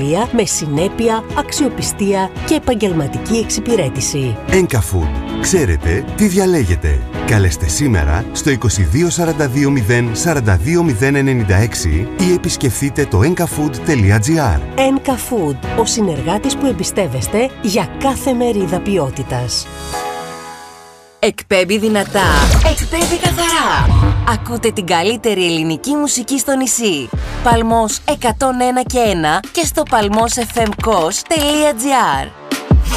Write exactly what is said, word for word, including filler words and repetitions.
εμπειρία με συνέπεια, αξιοπιστία και επαγγελματική εξυπηρέτηση. Enka Food. Ξέρετε τι διαλέγετε. Καλέστε σήμερα στο είκοσι δύο σαράντα δύο μηδέν σαράντα δύο μηδέν ενενήντα έξι ή επισκεφτείτε το enkafood τελεία gr. Enka Food, ο συνεργάτης που εμπιστεύεστε για κάθε μερίδα ποιότητας. Εκπέμπει δυνατά, εκπέμπει καθαρά. Ακούτε την καλύτερη ελληνική μουσική στο νησί. Παλμός εκατόν ένα και ένα και στο παλμός εφ εμ κος τελεία τζι άρ.